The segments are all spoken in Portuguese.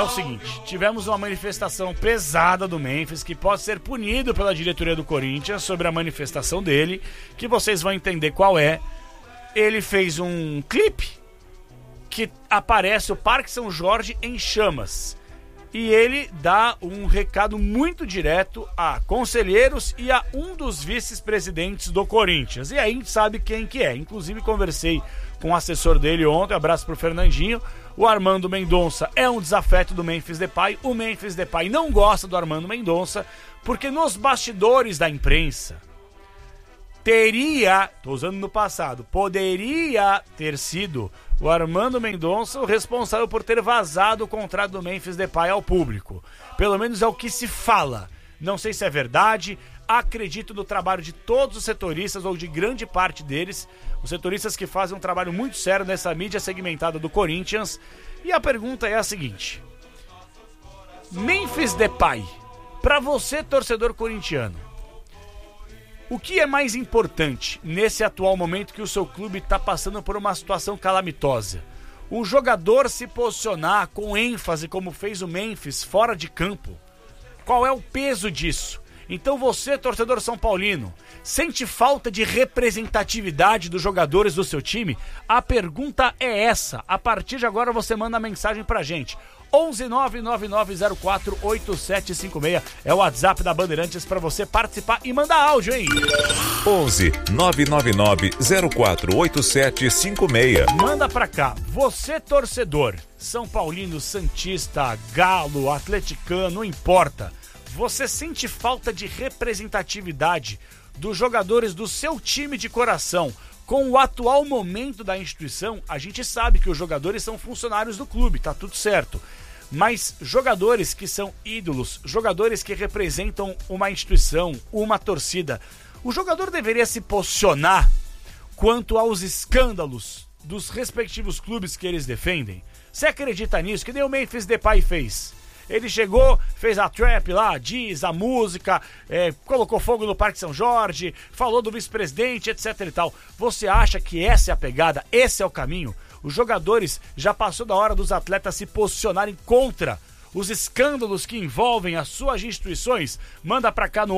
o seguinte, tivemos uma manifestação pesada do Memphis, que pode ser punido pela diretoria do Corinthians sobre a manifestação dele, que vocês vão entender qual é. Ele fez um clipe que aparece o Parque São Jorge em chamas. E ele dá um recado muito direto a conselheiros e a um dos vice-presidentes do Corinthians. E aí a gente sabe quem que é. Inclusive conversei com o assessor dele ontem, abraço pro Fernandinho. O Armando Mendonça é um desafeto do Memphis Depay. O Memphis Depay não gosta do Armando Mendonça, porque nos bastidores da imprensa tô usando no passado, poderia ter sido o Armando Mendonça o responsável por ter vazado o contrato do Memphis Depay ao público. Pelo menos é o que se fala. Não sei se é verdade, acredito no trabalho de todos os setoristas, ou de grande parte deles, os setoristas que fazem um trabalho muito sério nessa mídia segmentada do Corinthians. E a pergunta é a seguinte: Memphis Depay, pra você, torcedor corintiano, o que é mais importante nesse atual momento que o seu clube está passando por uma situação calamitosa? O jogador se posicionar com ênfase como fez o Memphis fora de campo? Qual é o peso disso? Então você, torcedor são paulino, sente falta de representatividade dos jogadores do seu time? A pergunta é essa. A partir de agora você manda mensagem pra gente. 11999048756 é o WhatsApp da Bandeirantes para você participar e mandar áudio, hein? 11999048756. Manda pra cá. Você, torcedor, São Paulino, santista, galo, atleticano, não importa. Você sente falta de representatividade dos jogadores do seu time de coração? Com o atual momento da instituição, a gente sabe que os jogadores são funcionários do clube, tá tudo certo. Mas jogadores que são ídolos, jogadores que representam uma instituição, uma torcida, o jogador deveria se posicionar quanto aos escândalos dos respectivos clubes que eles defendem? Você acredita nisso? Que nem o Memphis Depay fez. Ele chegou, fez a trap lá, diz a música, colocou fogo no Parque São Jorge, falou do vice-presidente, etc e tal. Você acha que essa é a pegada? Esse é o caminho? Os jogadores, já passou da hora dos atletas se posicionarem contra os escândalos que envolvem as suas instituições? Manda pra cá no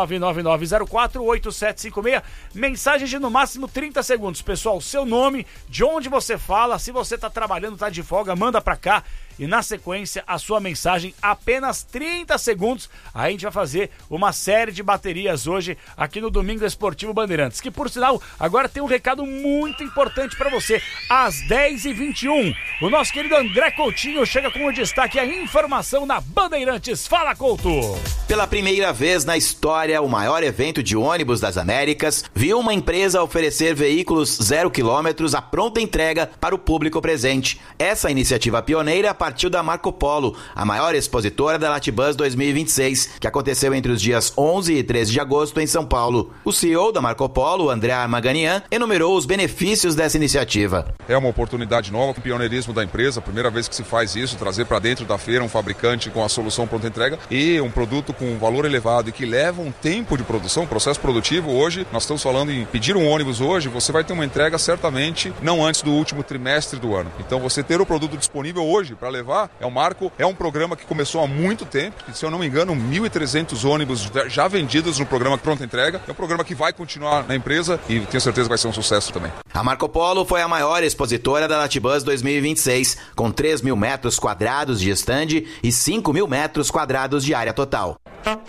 11999048756, mensagem de no máximo 30 segundos. Pessoal, seu nome, de onde você fala, se você tá trabalhando, tá de folga, manda pra cá. E na sequência, a sua mensagem, apenas 30 segundos. Aí a gente vai fazer uma série de baterias hoje aqui no Domingo Esportivo Bandeirantes. Que, por sinal, agora tem um recado muito importante para você. Às 10h21, o nosso querido André Coutinho chega com o destaque, a informação na Bandeirantes. Fala, Couto! Pela primeira vez na história, o maior evento de ônibus das Américas viu uma empresa oferecer veículos 0 km à pronta entrega para o público presente. Essa iniciativa pioneira partiu da Marco Polo, a maior expositora da Latibus 2026, que aconteceu entre os dias 11 e 13 de agosto em São Paulo. O CEO da Marco Polo, André Armaganian, enumerou os benefícios dessa iniciativa. É uma oportunidade nova, o pioneirismo da empresa, primeira vez que se faz isso, trazer para dentro da feira um fabricante com a solução pronta entrega e um produto com valor elevado e que leva um tempo de produção, um processo produtivo. Hoje, nós estamos falando em pedir um ônibus hoje, você vai ter uma entrega certamente não antes do último trimestre do ano. Então você ter o produto disponível hoje para levar é um marco, é um programa que começou há muito tempo, que, se eu não me engano, 1.300 ônibus já vendidos no programa Pronta Entrega. É um programa que vai continuar na empresa e tenho certeza que vai ser um sucesso também. A Marco Polo foi a maior expositora da Latibus 2026, com 3.000 metros quadrados de estande e 5.000 metros quadrados de área total.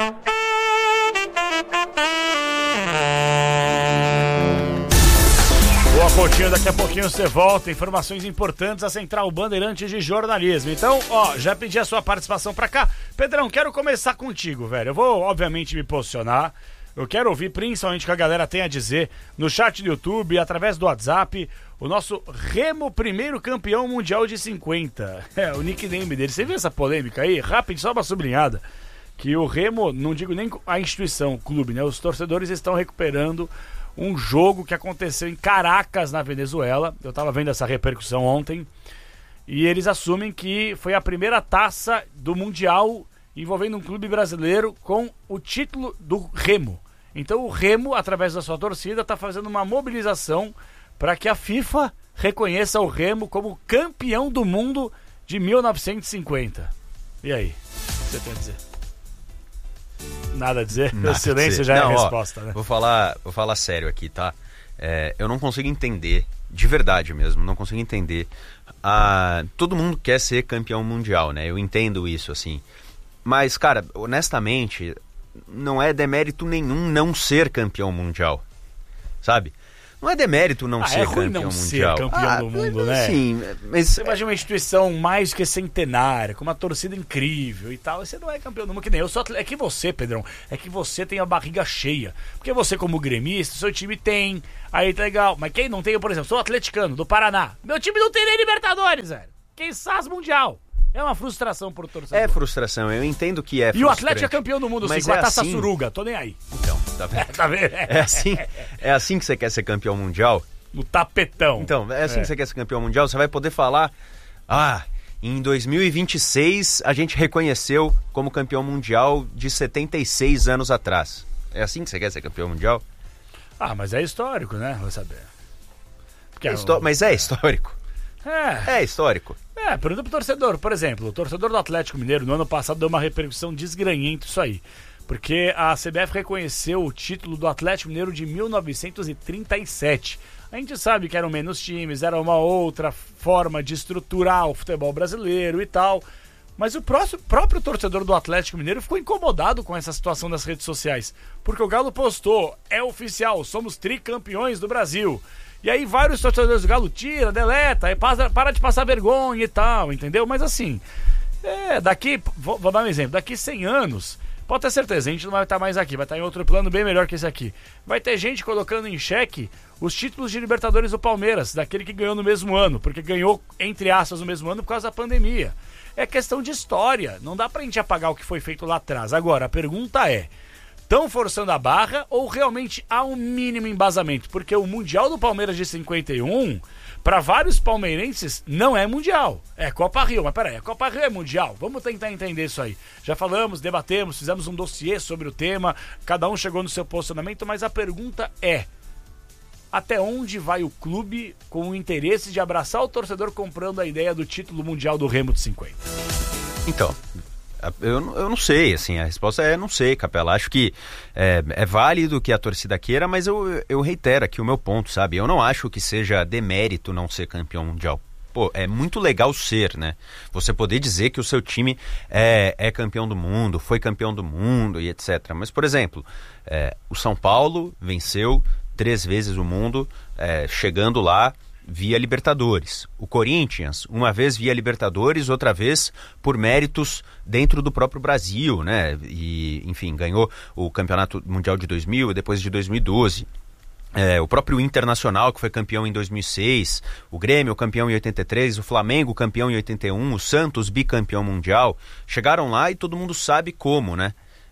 Boa, Coutinho, daqui a pouquinho você volta. Informações importantes da Central Bandeirantes de Jornalismo. Então, já pedi a sua participação pra cá. Pedrão, quero começar contigo, velho. Eu vou, obviamente, me posicionar. Eu quero ouvir principalmente o que a galera tem a dizer no chat do YouTube, através do WhatsApp. O nosso Remo, primeiro campeão mundial de 50. O nickname dele. Você viu essa polêmica aí? Rápido, só uma sublinhada. Que o Remo, não digo nem a instituição, o clube, né? Os torcedores estão recuperando um jogo que aconteceu em Caracas, na Venezuela. Eu tava vendo essa repercussão ontem. E eles assumem que foi a primeira taça do Mundial envolvendo um clube brasileiro com o título do Remo. Então o Remo, através da sua torcida, tá fazendo uma mobilização para que a FIFA reconheça o Remo como campeão do mundo de 1950. E aí? O que você tem a dizer? Nada a dizer? Nada o silêncio dizer. já Não, é a resposta, né? Vou falar sério aqui, tá? Eu não consigo entender, de verdade mesmo, não consigo entender. Todo mundo quer ser campeão mundial, né? Eu entendo isso, assim. Mas, cara, honestamente, não é demérito nenhum não ser campeão mundial, sabe? Não é demérito não ser ruim campeão não mundial. Ser campeão do mundo, né? Sim, mas... Você imagina uma instituição mais que centenária, com uma torcida incrível e tal, e você não é campeão do mundo, que nem eu sou atleta. É que você, Pedrão, você tem a barriga cheia. Porque você, como gremista, seu time tem, aí tá legal. Mas quem não tem, por exemplo, sou atleticano, do Paraná. Meu time não tem nem Libertadores, velho. Quem sabe Mundial. É uma frustração pro torcedor. É frustração, eu entendo que é frustrante. E o Atlético é campeão do mundo, mas com a Taça assim... Suruga, tô nem aí. Então, tá vendo? Tá vendo? É assim que você quer ser campeão mundial? No tapetão. Então, é assim que você quer ser campeão mundial, você vai poder falar, em 2026 a gente reconheceu como campeão mundial de 76 anos atrás. É assim que você quer ser campeão mundial? Mas é histórico, né? Vou saber. Mas é histórico. É histórico. Pergunta pro torcedor. Por exemplo, o torcedor do Atlético Mineiro no ano passado deu uma repercussão desgranhenta isso aí. Porque a CBF reconheceu o título do Atlético Mineiro de 1937. A gente sabe que eram menos times, era uma outra forma de estruturar o futebol brasileiro e tal. Mas o próprio torcedor do Atlético Mineiro ficou incomodado com essa situação das redes sociais. Porque o Galo postou, é oficial, somos tricampeões do Brasil. E aí vários torcedores do Galo tira, deleta, para de passar vergonha e tal, entendeu? Mas assim, vou dar um exemplo, daqui 100 anos, pode ter certeza, a gente não vai estar mais aqui, vai estar em outro plano bem melhor que esse aqui. Vai ter gente colocando em xeque os títulos de Libertadores do Palmeiras, daquele que ganhou no mesmo ano, porque ganhou, entre aspas, no mesmo ano por causa da pandemia. É questão de história, não dá pra gente apagar o que foi feito lá atrás. Agora, a pergunta é, estão forçando a barra ou realmente há um mínimo embasamento? Porque o Mundial do Palmeiras de 51, para vários palmeirenses, não é Mundial. É Copa Rio, mas peraí, a Copa Rio é Mundial? Vamos tentar entender isso aí. Já falamos, debatemos, fizemos um dossiê sobre o tema, cada um chegou no seu posicionamento, mas a pergunta é, até onde vai o clube com o interesse de abraçar o torcedor comprando a ideia do título mundial do Remo de 50? Então... Eu não sei, assim, a resposta é não sei, Capela. Acho que é válido que a torcida queira, mas eu reitero aqui o meu ponto, sabe? Eu não acho que seja demérito não ser campeão mundial. Pô, é muito legal ser, né? Você poder dizer que o seu time é campeão do mundo, foi campeão do mundo e etc. Mas, por exemplo, o São Paulo venceu 3 vezes o mundo, chegando lá via Libertadores. O Corinthians, uma vez via Libertadores, outra vez por méritos dentro do próprio Brasil, né? E, enfim, ganhou o Campeonato Mundial de 2000 e depois de 2012. O próprio Internacional, que foi campeão em 2006, o Grêmio campeão em 83, o Flamengo campeão em 81, o Santos bicampeão mundial. Chegaram lá e todo mundo sabe como, né?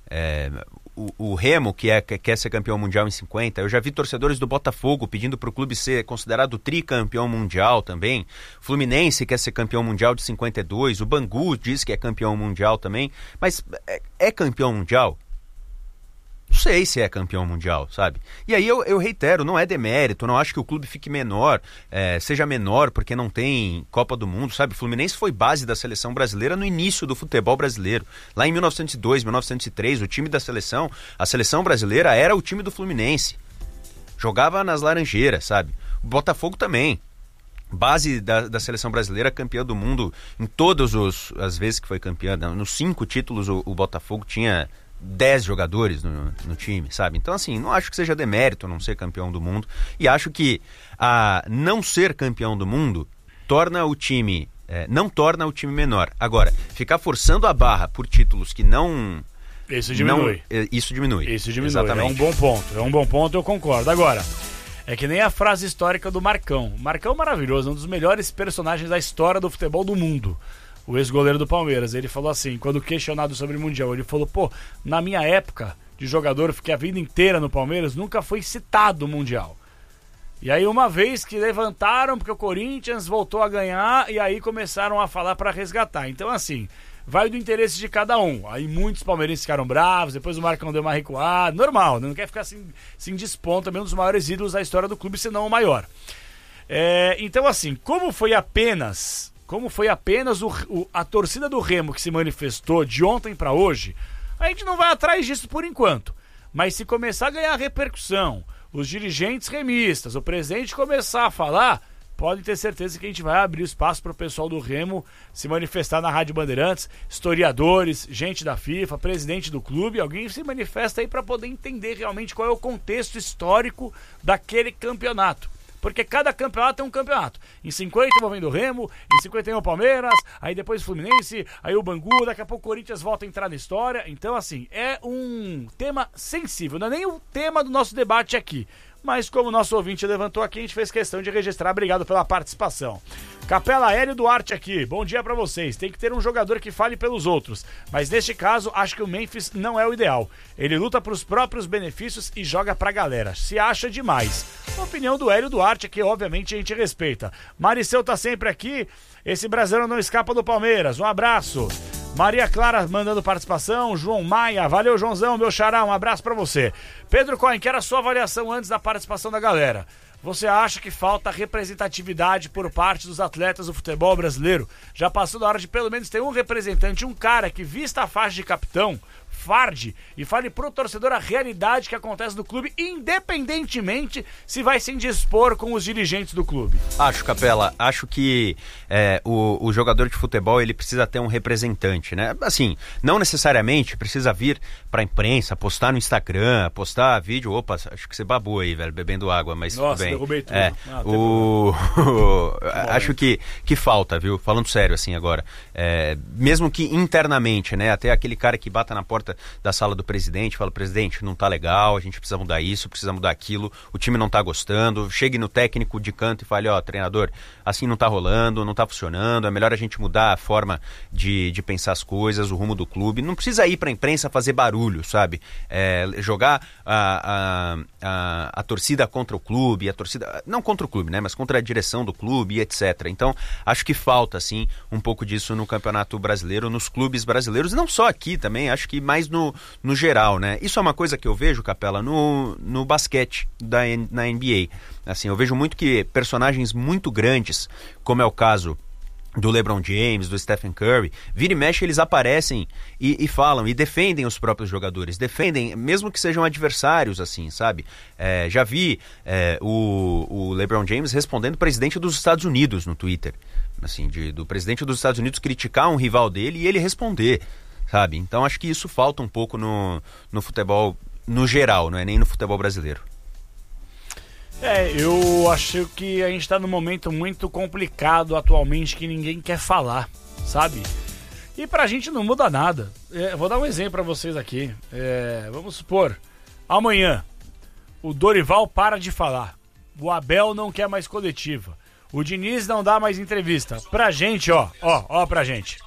O Remo, que quer ser campeão mundial em 50, eu já vi torcedores do Botafogo pedindo para o clube ser considerado tricampeão mundial também. Fluminense quer ser campeão mundial de 52, o Bangu diz que é campeão mundial também, mas é campeão mundial? Não sei se é campeão mundial, sabe? E aí eu reitero, não é demérito, não acho que o clube fique menor, seja menor porque não tem Copa do Mundo, sabe? O Fluminense foi base da seleção brasileira no início do futebol brasileiro. Lá em 1902, 1903, o time da seleção, a seleção brasileira era o time do Fluminense. Jogava nas Laranjeiras, sabe? O Botafogo também. Base da seleção brasileira, campeã do mundo em todas as vezes que foi campeã. Nos 5 títulos o Botafogo tinha 10 jogadores no time, sabe? Então, assim, não acho que seja demérito não ser campeão do mundo. E acho que não ser campeão do mundo torna o time... não torna o time menor. Agora, ficar forçando a barra por títulos que não... Isso diminui. Isso diminui. Exatamente. É um bom ponto, eu concordo. Agora, é que nem a frase histórica do Marcão. Marcão maravilhoso, um dos melhores personagens da história do futebol do mundo. O ex-goleiro do Palmeiras, ele falou assim, quando questionado sobre o Mundial, ele falou, na minha época de jogador, fiquei a vida inteira no Palmeiras, nunca foi citado o Mundial. E aí uma vez que levantaram, porque o Corinthians voltou a ganhar, e aí começaram a falar para resgatar. Então assim, vai do interesse de cada um. Aí muitos palmeirenses ficaram bravos, depois o Marcão deu uma recuada, normal, né? Não quer ficar assim, se indispõe, também um dos maiores ídolos da história do clube, se não o maior. Então assim, como foi apenas como foi apenas a torcida do Remo que se manifestou de ontem para hoje, a gente não vai atrás disso por enquanto. Mas se começar a ganhar repercussão, os dirigentes remistas, o presidente começar a falar, podem ter certeza que a gente vai abrir espaço para o pessoal do Remo se manifestar na Rádio Bandeirantes, historiadores, gente da FIFA, presidente do clube, alguém se manifesta aí para poder entender realmente qual é o contexto histórico daquele campeonato. Porque cada campeonato é um campeonato. Em 50 envolvendo o Remo, em 51 o Palmeiras, aí depois o Fluminense, aí o Bangu, daqui a pouco o Corinthians volta a entrar na história. Então, assim, é um tema sensível, não é nem o tema do nosso debate aqui. Mas como o nosso ouvinte levantou aqui, a gente fez questão de registrar. Obrigado pela participação. Capela, Hélio Duarte aqui. Bom dia pra vocês. Tem que ter um jogador que fale pelos outros. Mas neste caso, acho que o Memphis não é o ideal. Ele luta pros próprios benefícios e joga pra galera. Se acha demais. A opinião do Hélio Duarte, que obviamente a gente respeita. Maricel tá sempre aqui. Esse brasileiro não escapa do Palmeiras. Um abraço. Maria Clara mandando participação, João Maia, valeu Joãozão, meu xará, um abraço pra você. Pedro Cohen, quero a sua avaliação antes da participação da galera. Você acha que falta representatividade por parte dos atletas do futebol brasileiro? Já passou da hora de pelo menos ter um representante, um cara que vista a faixa de capitão, farde, e fale pro torcedor a realidade que acontece no clube, independentemente se vai se indispor com os dirigentes do clube. Acho, Capela, acho que o jogador de futebol, ele precisa ter um representante, né? Assim, não necessariamente precisa vir pra imprensa, postar no Instagram, postar vídeo. Opa, acho que você babou aí, velho, bebendo água, mas nossa, tudo bem. Derrubei tudo. Acho que falta, viu? Falando sério, assim, agora. Mesmo que internamente, né? Até aquele cara que bata na porta da sala do presidente, fala, presidente, não tá legal, a gente precisa mudar isso, precisa mudar aquilo, o time não tá gostando, chegue no técnico de canto e fale, ó, treinador, assim não tá rolando, não tá funcionando, é melhor a gente mudar a forma de pensar as coisas, o rumo do clube, não precisa ir pra imprensa fazer barulho, sabe? Jogar a torcida contra o clube, a torcida, não contra o clube, né, mas contra a direção do clube, etc. Então, acho que falta, assim, um pouco disso no Campeonato Brasileiro, nos clubes brasileiros, não só aqui também, acho que mais no geral, né? Isso é uma coisa que eu vejo, Capela, no basquete na NBA. Assim, eu vejo muito que personagens muito grandes, como é o caso do LeBron James, do Stephen Curry, vira e mexe, eles aparecem e falam, e defendem os próprios jogadores, defendem, mesmo que sejam adversários, assim, sabe? Já vi o LeBron James respondendo o presidente dos Estados Unidos no Twitter, assim, do presidente dos Estados Unidos criticar um rival dele e ele responder, sabe? Então acho que isso falta um pouco no futebol no geral, não é nem no futebol brasileiro. Eu acho que a gente tá num momento muito complicado atualmente que ninguém quer falar, sabe? E pra gente não muda nada. Vou dar um exemplo pra vocês aqui. Vamos supor, amanhã o Dorival para de falar, o Abel não quer mais coletiva, o Diniz não dá mais entrevista. Pra gente, ó pra gente.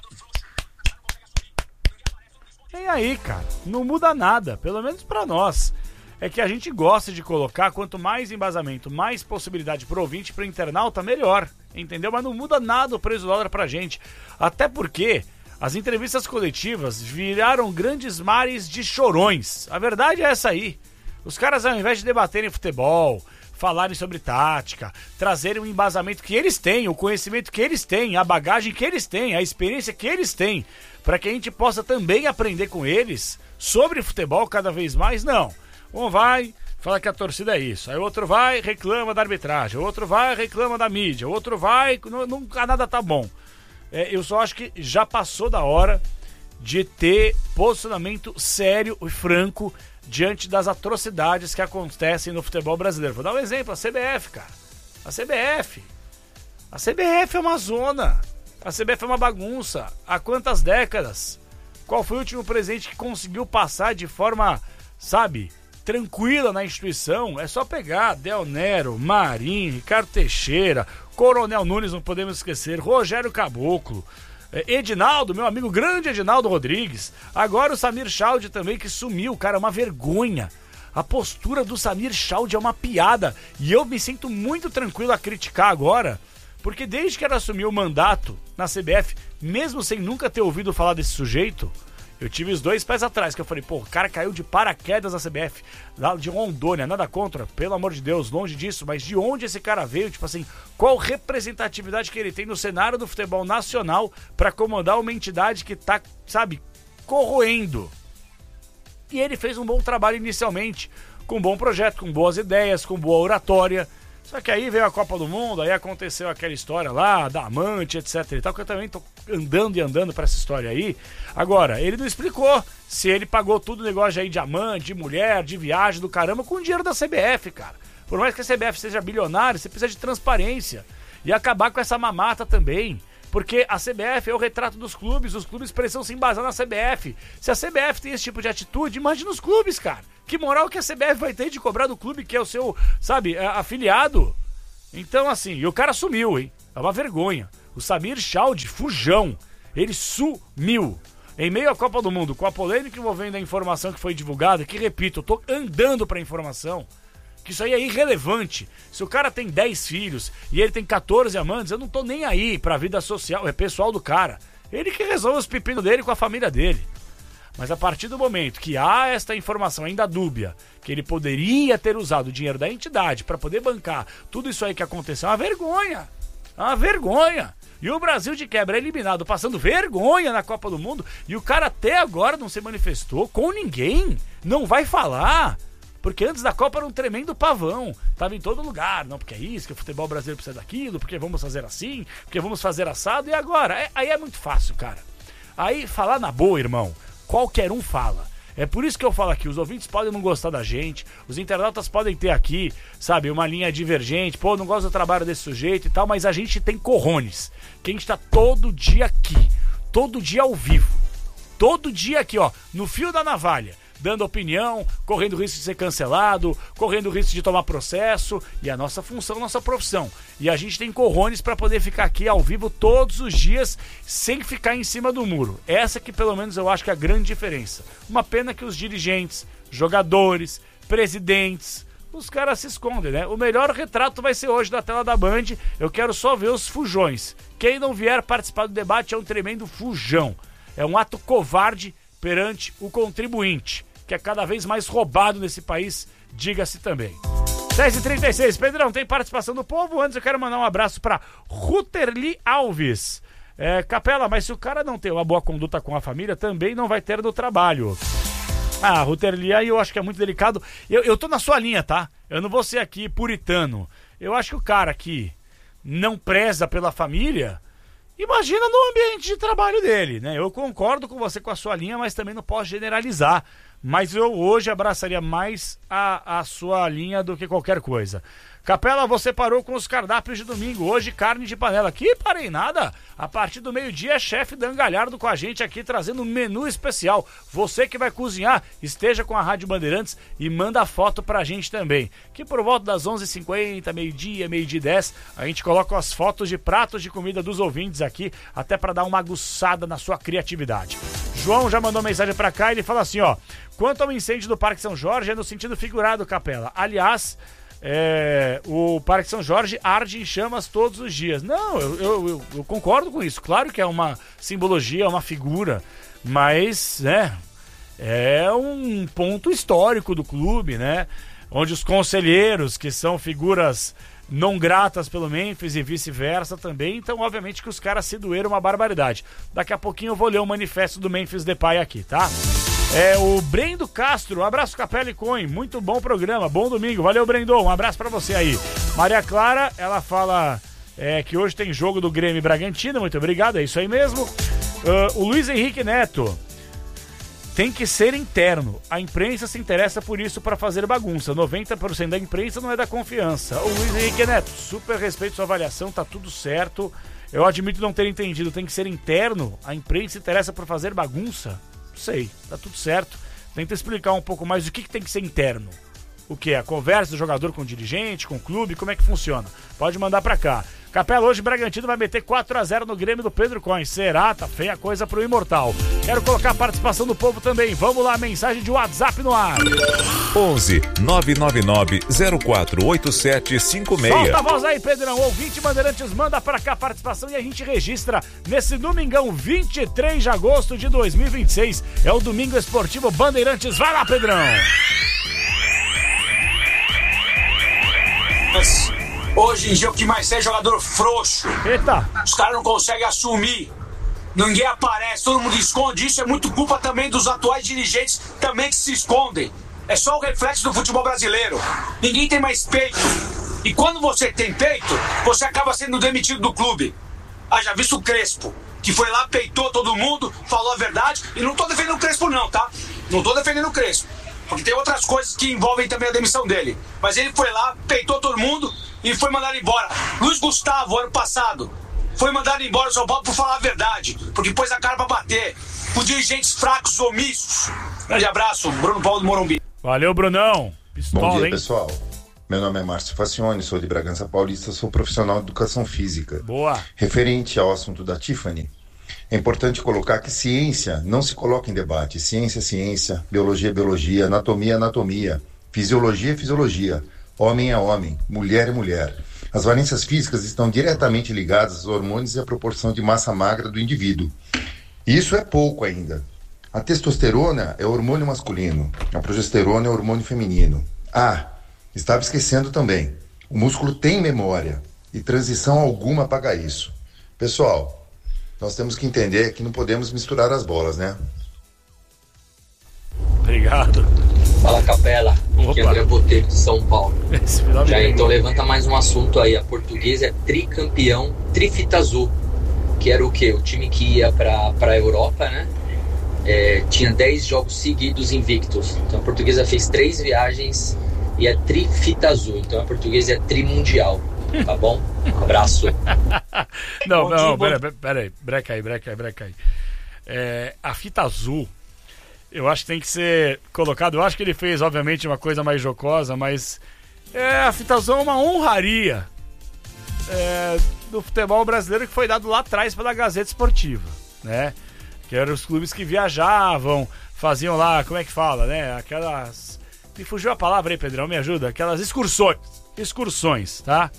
E aí, cara, não muda nada, pelo menos pra nós. É que a gente gosta de colocar, quanto mais embasamento, mais possibilidade pro ouvinte, pro internauta, melhor, entendeu? Mas não muda nada o preço do dólar pra gente. Até porque as entrevistas coletivas viraram grandes mares de chorões. A verdade é essa aí. Os caras, ao invés de debaterem futebol, falarem sobre tática, trazerem o embasamento que eles têm, o conhecimento que eles têm, a bagagem que eles têm, a experiência que eles têm, para que a gente possa também aprender com eles sobre futebol cada vez mais, não. Um vai, fala que a torcida é isso, aí o outro vai, reclama da arbitragem, o outro vai, reclama da mídia, o outro vai, nunca nada tá bom. Eu só acho que já passou da hora de ter posicionamento sério e franco diante das atrocidades que acontecem no futebol brasileiro. Vou dar um exemplo, a CBF, cara. A CBF é uma zona. A CBF é uma bagunça. Há quantas décadas? Qual foi o último presidente que conseguiu passar de forma, sabe, tranquila na instituição? É só pegar Del Nero, Marinho, Ricardo Teixeira, Coronel Nunes, não podemos esquecer, Rogério Caboclo, Edinaldo, meu amigo grande Edinaldo Rodrigues, agora o Samir Chaldi também, que sumiu, cara, é uma vergonha. A postura do Samir Chaldi é uma piada, e eu me sinto muito tranquilo a criticar agora, porque desde que ela assumiu o mandato na CBF, mesmo sem nunca ter ouvido falar desse sujeito, Eu tive os 2 pés atrás, que eu falei, pô, o cara caiu de paraquedas na CBF, lá de Rondônia, nada contra, pelo amor de Deus, longe disso, mas de onde esse cara veio, tipo assim, qual representatividade que ele tem no cenário do futebol nacional pra comandar uma entidade que tá, sabe, corroendo. E ele fez um bom trabalho inicialmente, com um bom projeto, com boas ideias, com boa oratória. Só que aí veio a Copa do Mundo, aí aconteceu aquela história lá, da amante, etc e tal, que eu também tô andando pra essa história aí. Agora, ele não explicou se ele pagou tudo o negócio aí de amante, de mulher, de viagem, do caramba, com o dinheiro da CBF, cara. Por mais que a CBF seja bilionária, você precisa de transparência. E acabar com essa mamata também. Porque a CBF é o retrato dos clubes, os clubes precisam se embasar na CBF. Se a CBF tem esse tipo de atitude, imagina os clubes, cara. Que moral que a CBF vai ter de cobrar do clube que é o seu, sabe, afiliado? Então, assim, e o cara sumiu, hein? É uma vergonha. O Samir Chaldi, fujão, ele sumiu. Em meio à Copa do Mundo, com a polêmica envolvendo a informação que foi divulgada, que, repito, eu tô andando pra informação, que isso aí é irrelevante. Se o cara tem 10 filhos e ele tem 14 amantes, eu não tô nem aí pra vida social, pessoal do cara. Ele que resolve os pepinos dele com a família dele. Mas a partir do momento que há esta informação ainda dúbia, que ele poderia ter usado o dinheiro da entidade para poder bancar tudo isso aí que aconteceu, é uma vergonha. É uma vergonha. E o Brasil de quebra é eliminado, passando vergonha na Copa do Mundo, e o cara até agora não se manifestou com ninguém. Não vai falar. Porque antes da Copa era um tremendo pavão. Tava em todo lugar. Não, porque é isso, que o futebol brasileiro precisa daquilo, porque vamos fazer assim, porque vamos fazer assado. E agora? Aí é muito fácil, cara. Aí falar na boa, irmão, qualquer um fala. É por isso que eu falo aqui, os ouvintes podem não gostar da gente, os internautas podem ter aqui, sabe, uma linha divergente, pô, não gosto do trabalho desse sujeito e tal, mas a gente tem cojones, que a gente tá todo dia aqui, todo dia ao vivo, todo dia aqui, ó, no fio da navalha, dando opinião, correndo risco de ser cancelado, correndo risco de tomar processo, e a nossa função, nossa profissão. E a gente tem cojones para poder ficar aqui ao vivo todos os dias, sem ficar em cima do muro. Essa que pelo menos eu acho que é a grande diferença. Uma pena que os dirigentes, jogadores, presidentes, os caras se escondem, né? O melhor retrato vai ser hoje da tela da Band. Eu quero só ver os fujões. Quem não vier participar do debate é um tremendo fujão. É um ato covarde perante o contribuinte, que é cada vez mais roubado nesse país, diga-se também. 10h36, Pedrão, tem participação do povo. Antes eu quero mandar um abraço para Ruterli Alves. Capela, mas se o cara não tem uma boa conduta com a família, também não vai ter no trabalho. Ah, Ruterli, aí eu acho que é muito delicado. Eu tô na sua linha, tá? Eu não vou ser aqui puritano. Eu acho que o cara que não preza pela família, imagina no ambiente de trabalho dele, né? Eu concordo com você com a sua linha, mas também não posso generalizar. Mas eu hoje abraçaria mais a sua linha do que qualquer coisa. Capela, você parou com os cardápios de domingo. Hoje, carne de panela. Que parei nada. A partir do meio-dia, chefe Dan Galhardo com a gente aqui, trazendo um menu especial. Você que vai cozinhar, esteja com a Rádio Bandeirantes e manda foto pra gente também. Que por volta das 11h50, meio-dia, meio-dia e 10, a gente coloca as fotos de pratos de comida dos ouvintes aqui, até pra dar uma aguçada na sua criatividade. João já mandou mensagem pra cá e ele fala assim, ó: quanto ao incêndio do Parque São Jorge, é no sentido figurado, Capela. Aliás, o Parque São Jorge arde em chamas todos os dias. Não, eu concordo com isso. Claro que é uma simbologia, uma figura, mas, né, é um ponto histórico do clube, né? Onde os conselheiros, que são figuras não gratas pelo Memphis e vice-versa também, então obviamente que os caras se doeram uma barbaridade. Daqui a pouquinho eu vou ler o manifesto do Memphis Depay aqui, tá? O Brendo Castro, um abraço Capela e Coen, muito bom programa, bom domingo, valeu Brendo, um abraço pra você aí. Maria Clara, ela fala que hoje tem jogo do Grêmio e Bragantino, muito obrigado, é isso aí mesmo. O Luiz Henrique Neto: tem que ser interno. A imprensa se interessa por isso para fazer bagunça. 90% da imprensa não é da confiança. O Luiz Henrique Neto, super respeito sua avaliação, tá tudo certo. Eu admito não ter entendido. Tem que ser interno? A imprensa se interessa por fazer bagunça? Não sei, tá tudo certo. Tenta explicar um pouco mais o que tem que ser interno. o quê? A conversa do jogador com o dirigente, com o clube, como é que funciona? Pode mandar pra cá. Capela, hoje Bragantino vai meter 4-0 no Grêmio do Pedro Coin. Será? Tá feia a coisa pro Imortal. Quero colocar a participação do povo também. Vamos lá, mensagem de WhatsApp no ar. 11 999 048756. Solta a voz aí, Pedrão. Ouvinte Bandeirantes, manda pra cá a participação e a gente registra nesse domingão, 23 de agosto de 2026. É o Domingo Esportivo Bandeirantes. Vai lá, Pedrão. Hoje em dia o que mais é jogador frouxo. Eita. Os caras não conseguem assumir. Ninguém aparece, todo mundo esconde. Isso é muito culpa também dos atuais dirigentes também que se escondem. É só o reflexo do futebol brasileiro. Ninguém tem mais peito. E quando você tem peito, você acaba sendo demitido do clube. Haja visto o Crespo, que foi lá, peitou todo mundo, falou a verdade. E não tô defendendo o Crespo não, tá? Não tô defendendo o Crespo. Porque tem outras coisas que envolvem também a demissão dele. Mas ele foi lá, peitou todo mundo e foi mandado embora. Luiz Gustavo, ano passado, foi mandado embora do São Paulo por falar a verdade. Porque pôs a cara pra bater. Por dirigentes fracos, omissos. Grande abraço, Bruno Paulo do Morumbi. Valeu, Brunão. Pistola, Bom dia, hein? pessoal. Meu nome é Márcio Facione, sou de Bragança Paulista, sou profissional de educação física. Boa. Referente ao assunto da Tiffany, é importante colocar que ciência não se coloca em debate. Ciência é ciência, biologia é biologia, anatomia é anatomia, fisiologia é fisiologia, homem é homem, mulher é mulher. As valências físicas estão diretamente ligadas aos hormônios e à proporção de massa magra do indivíduo. E isso é pouco ainda. A testosterona é hormônio masculino, a progesterona é hormônio feminino. Estava esquecendo também, o músculo tem memória e transição alguma apaga isso. Pessoal, nós temos que entender que não podemos misturar as bolas, né? Obrigado. Fala, Capela. Aqui é André Botelho de São Paulo. Já então levanta mais um assunto aí. A Portuguesa é tricampeão, trifita azul. Que era o quê? O time que ia pra Europa, né? Tinha 10 jogos seguidos invictos. Então a Portuguesa fez 3 viagens e é trifita azul. Então a Portuguesa é trimundial. Tá bom? Um abraço. Não, peraí. Breca aí. A fita azul, eu acho que tem que ser colocado. Eu acho que ele fez, obviamente, uma coisa mais jocosa, mas a fita azul é uma honraria do futebol brasileiro que foi dado lá atrás pela Gazeta Esportiva, né? Que eram os clubes que viajavam, faziam lá, como é que fala, né? Aquelas... Me fugiu a palavra aí, Pedrão, me ajuda. Aquelas excursões, tá?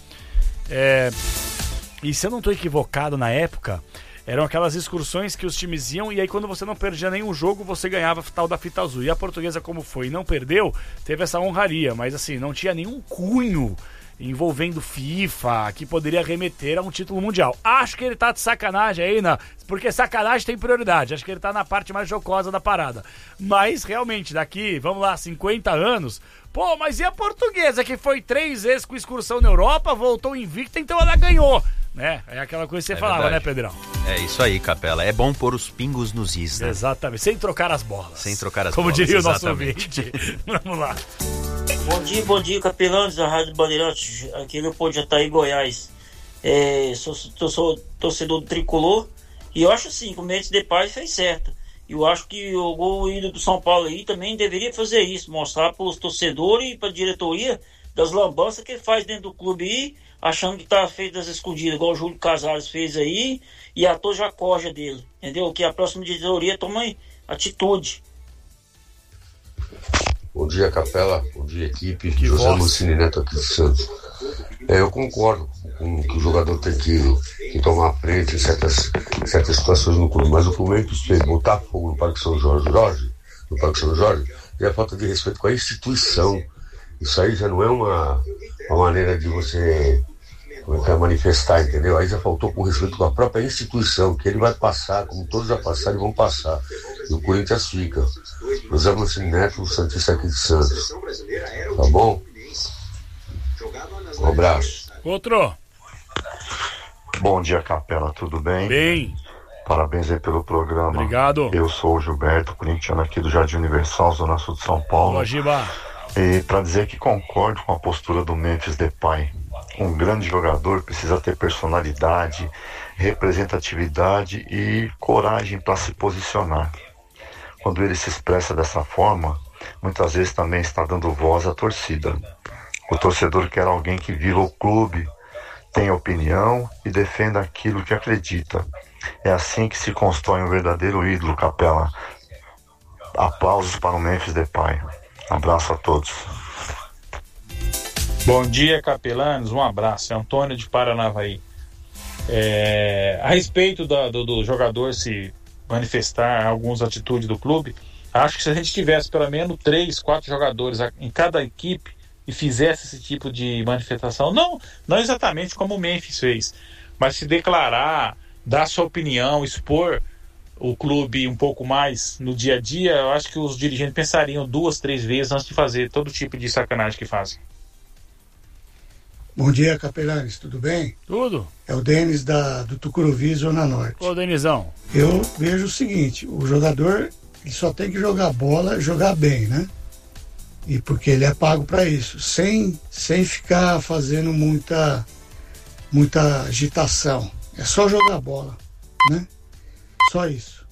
E se eu não estou equivocado, na época, eram aquelas excursões que os times iam e aí quando você não perdia nenhum jogo, você ganhava tal da fita azul. E a Portuguesa, como foi e não perdeu, teve essa honraria, mas assim, não tinha nenhum cunho envolvendo FIFA que poderia remeter a um título mundial. Acho que ele tá de sacanagem aí, porque sacanagem tem prioridade. Acho que ele tá na parte mais jocosa da parada. Mas realmente, daqui, vamos lá, 50 anos... Pô, mas e a Portuguesa, que foi 3 vezes com excursão na Europa, voltou invicta, então ela ganhou, né? É aquela coisa que você falava, verdade, né, Pedrão? É isso aí, Capela. É bom pôr os pingos nos is, né? Exatamente, sem trocar as bolas. Como diria exatamente. O nosso ouvinte. Vamos lá. Bom dia, capelanos da Rádio Bandeirantes, aqui no Pão de Jataí, Goiás. Sou torcedor do Tricolor e eu acho assim, que o Mendes Depay fez certo. E eu acho que o gol do São Paulo aí também deveria fazer isso, mostrar para os torcedores e para a diretoria das lambanças que ele faz dentro do clube aí, achando que tá feito das escondidas, igual o Júlio Casares fez aí, e a já corja dele, entendeu? Que a próxima diretoria tome atitude. Bom dia, Capela. Bom dia, equipe. José Lucini Neto aqui de Santos. Eu concordo com que o jogador tem que tomar frente em certas situações no clube, mas o Fluminense fez botar fogo no Parque São Jorge, e a falta de respeito com a instituição. Isso aí já não é uma maneira de você manifestar, entendeu? Aí já faltou com respeito com a própria instituição, que ele vai passar, como todos já passaram e vão passar. E o Corinthians fica. José Lucini Neto, o Santista aqui de Santos. Tá bom? Um abraço. Outro. Bom dia, Capela, tudo bem? Bem. Parabéns aí pelo programa. Obrigado. Eu sou o Gilberto, corintiano aqui do Jardim Universal, Zona Sul de São Paulo. Olá, Giba. E para dizer que concordo com a postura do Memphis Depay. Um grande jogador precisa ter personalidade, representatividade e coragem para se posicionar. Quando ele se expressa dessa forma, muitas vezes também está dando voz à torcida. O torcedor quer alguém que viva o clube, tenha opinião e defenda aquilo que acredita. É assim que se constrói um verdadeiro ídolo, Capela. Aplausos para o Memphis Depay. Abraço a todos. Bom dia, capelanes, um abraço. É Antônio de Paranavaí. A respeito do jogador se manifestar algumas atitudes do clube, acho que se a gente tivesse pelo menos 3, 4 jogadores em cada equipe e fizesse esse tipo de manifestação, não exatamente como o Memphis fez, mas se declarar, dar sua opinião, expor o clube um pouco mais no dia a dia, eu acho que os dirigentes pensariam 2, 3 vezes antes de fazer todo tipo de sacanagem que fazem. Bom dia, capelanes, tudo bem? Tudo. É o Denis do Tucuruvi, Zona Norte. Ô, Denizão. Eu vejo o seguinte, o jogador ele só tem que jogar bola, jogar bem, né? E porque ele é pago para isso, sem ficar fazendo muita agitação. É só jogar bola, né? Só isso.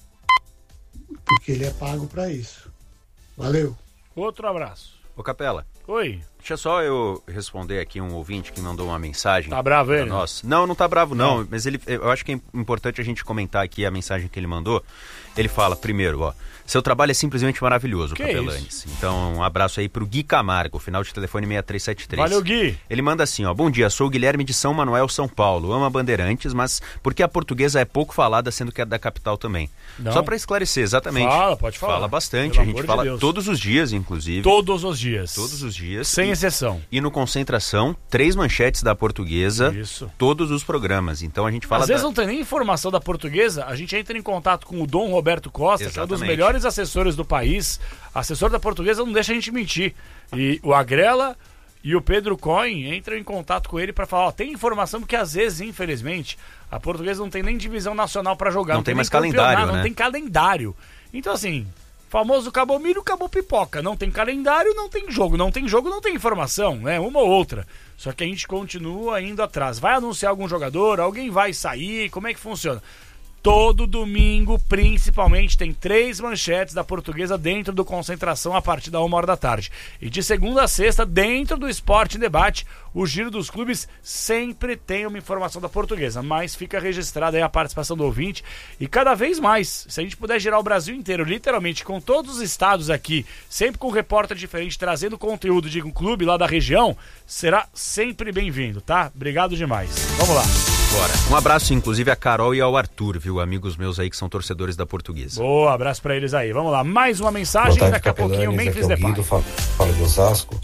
Porque ele é pago para isso. Valeu. Outro abraço. Ô, Capela. Oi. Deixa só eu responder aqui um ouvinte que mandou uma mensagem. Tá bravo ele? Nossa. Não tá bravo não, mas eu acho que é importante a gente comentar aqui a mensagem que ele mandou. Ele fala, primeiro, ó, seu trabalho é simplesmente maravilhoso, Capelanes. Então, um abraço aí pro Gui Camargo, final de telefone 6373. Valeu, Gui. Ele manda assim, ó, bom dia, sou o Guilherme de São Manuel, São Paulo. Amo a Bandeirantes, mas porque a portuguesa é pouco falada, sendo que é da capital também. Não. Só pra esclarecer, exatamente. Pode falar. Fala bastante, a gente fala todos os dias, inclusive. Todos os dias. Todos os dias. Sem exceção. E no Concentração, 3 manchetes da portuguesa, todos os programas. Então a gente fala... Às vezes não tem nem informação da portuguesa, a gente entra em contato com o Dom Roberto Costa, que é um dos melhores assessores do país. Assessor da portuguesa não deixa a gente mentir. E o Agrela e o Pedro Cohen entram em contato com ele para falar, ó, tem informação, porque às vezes, infelizmente, a portuguesa não tem nem divisão nacional para jogar. Não tem mais calendário, né? Não tem calendário. Então assim... Famoso acabou milho, acabou pipoca. Não tem calendário, não tem jogo. Não tem jogo, não tem informação, né? Uma ou outra. Só que a gente continua indo atrás. Vai anunciar algum jogador? Alguém vai sair? Como é que funciona? Todo domingo, principalmente, tem 3 manchetes da portuguesa dentro do Concentração a partir da 1h da tarde. E de segunda a sexta, dentro do Esporte em Debate, o Giro dos Clubes sempre tem uma informação da portuguesa, mas fica registrada aí a participação do ouvinte. E cada vez mais, se a gente puder girar o Brasil inteiro, literalmente, com todos os estados aqui, sempre com um repórter diferente, trazendo conteúdo de um clube lá da região, será sempre bem-vindo, tá? Obrigado demais. Vamos lá. Bora. Um abraço, inclusive, a Carol e ao Arthur, viu? Amigos meus aí que são torcedores da portuguesa. Boa, abraço pra eles aí. Vamos lá, mais uma mensagem. Tarde, daqui a pouquinho o Memphis Depay. Fala do Osasco.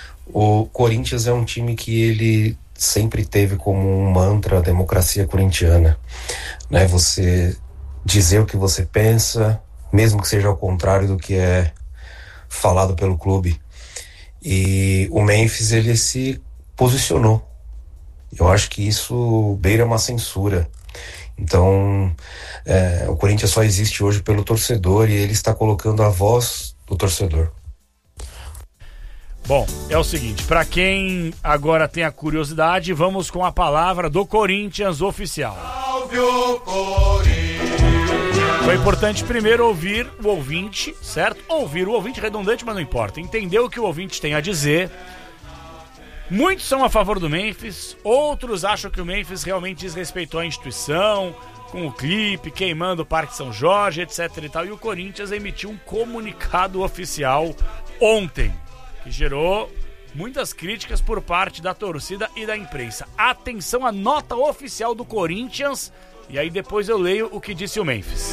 O Corinthians é um time que ele sempre teve como um mantra a democracia corintiana, né? Você dizer o que você pensa, mesmo que seja ao contrário do que é falado pelo clube. E o Memphis, ele se posicionou. Eu acho que isso beira uma censura. Então, o Corinthians só existe hoje pelo torcedor e ele está colocando a voz do torcedor. Bom, é o seguinte, para quem agora tem a curiosidade, vamos com a palavra do Corinthians oficial. Salve o Corinthians! Foi importante primeiro ouvir o ouvinte, certo? Ouvir o ouvinte redundante, mas não importa. Entender o que o ouvinte tem a dizer. Muitos são a favor do Memphis, outros acham que o Memphis realmente desrespeitou a instituição, com o clipe, queimando o Parque São Jorge, etc e tal. E o Corinthians emitiu um comunicado oficial ontem, que gerou muitas críticas por parte da torcida e da imprensa. Atenção à nota oficial do Corinthians, e aí depois eu leio o que disse o Memphis.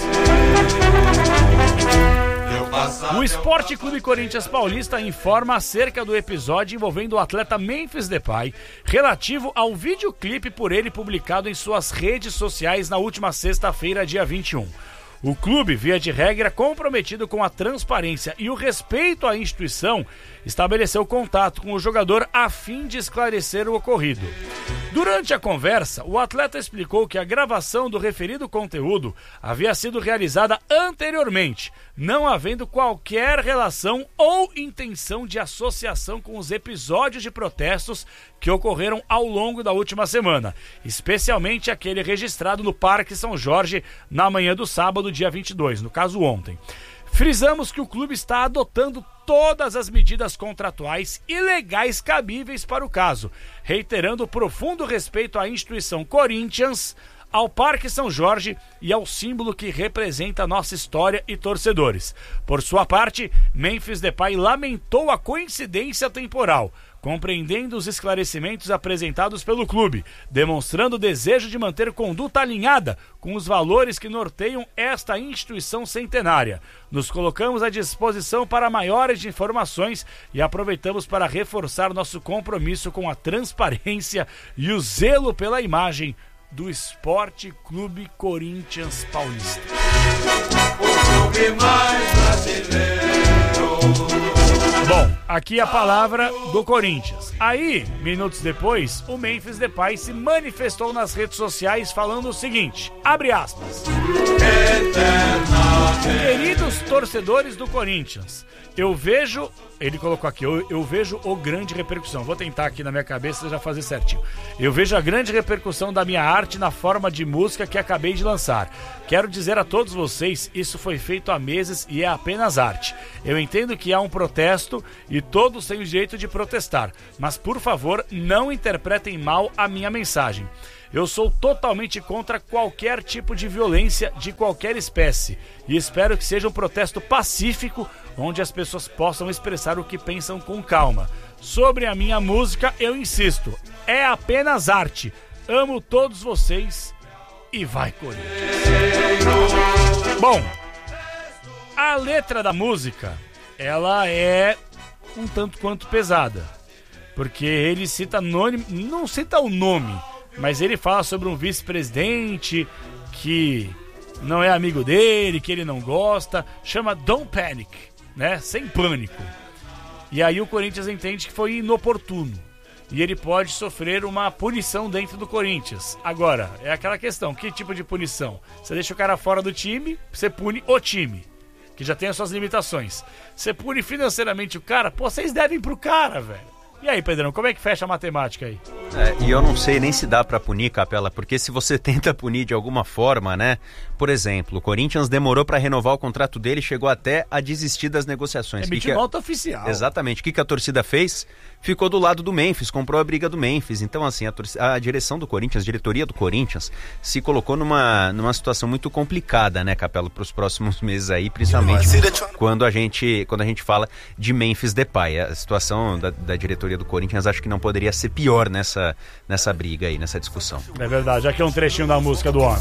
O Esporte Clube Corinthians Paulista informa acerca do episódio envolvendo o atleta Memphis Depay, relativo ao videoclipe por ele publicado em suas redes sociais na última sexta-feira, dia 21. O clube, via de regra, comprometido com a transparência e o respeito à instituição, estabeleceu contato com o jogador a fim de esclarecer o ocorrido. Durante a conversa, o atleta explicou que a gravação do referido conteúdo havia sido realizada anteriormente, não havendo qualquer relação ou intenção de associação com os episódios de protestos que ocorreram ao longo da última semana, especialmente aquele registrado no Parque São Jorge na manhã do sábado, dia 22, no caso ontem. Frisamos que o clube está adotando todas as medidas contratuais e legais cabíveis para o caso, reiterando o profundo respeito à instituição Corinthians, ao Parque São Jorge e ao símbolo que representa nossa história e torcedores. Por sua parte, Memphis Depay lamentou a coincidência temporal, compreendendo os esclarecimentos apresentados pelo clube, demonstrando o desejo de manter conduta alinhada com os valores que norteiam esta instituição centenária. Nos colocamos à disposição para maiores informações e aproveitamos para reforçar nosso compromisso com a transparência e o zelo pela imagem do Esporte Clube Corinthians Paulista. O clube mais brasileiro. Bom, aqui a palavra do Corinthians. Aí, minutos depois, o Memphis Depay se manifestou nas redes sociais falando o seguinte, abre aspas. Queridos torcedores do Corinthians, eu vejo, ele colocou aqui, eu vejo o grande repercussão. Vou tentar aqui na minha cabeça já fazer certinho. Eu vejo a grande repercussão da minha arte na forma de música que acabei de lançar. Quero dizer a todos vocês, isso foi feito há meses e é apenas arte. Eu entendo que há um protesto e todos têm o direito de protestar, mas por favor, não interpretem mal a minha mensagem. Eu sou totalmente contra qualquer tipo de violência de qualquer espécie e espero que seja um protesto pacífico onde as pessoas possam expressar o que pensam com calma. Sobre a minha música, eu insisto, é apenas arte. Amo todos vocês e vai, Corinthians. Bom, a letra da música, ela é um tanto quanto pesada, porque ele cita não cita o nome, mas ele fala sobre um vice-presidente que não é amigo dele, que ele não gosta, chama Don't Panic, né? Sem pânico. E aí o Corinthians entende que foi inoportuno e ele pode sofrer uma punição dentro do Corinthians. Agora, é aquela questão, que tipo de punição? Você deixa o cara fora do time, você pune o time, que já tem as suas limitações. Você pune financeiramente o cara, pô, vocês devem pro cara, velho. E aí, Pedrão, como é que fecha a matemática aí? E eu não sei nem se dá pra punir, Capela, porque se você tenta punir de alguma forma, né? Por exemplo, o Corinthians demorou pra renovar o contrato dele e chegou até a desistir das negociações. Emitiu nota oficial. Exatamente. O que a torcida fez? Ficou do lado do Memphis, comprou a briga do Memphis. Então, assim, a direção do Corinthians, a diretoria do Corinthians, se colocou numa situação muito complicada, né, Capela, para os próximos meses aí, principalmente quando a gente fala de Memphis Depay. A situação da diretoria do Corinthians acho que não poderia ser pior nessa briga aí, nessa discussão. É verdade, aqui é um trechinho da música do homem.